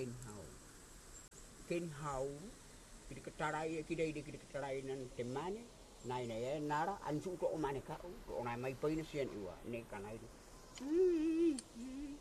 ken hau kiri ketarai kidai de kiri ketarai nan temane nai nai nara ansu to mane ka to nai mai paina sian iwa ne kanai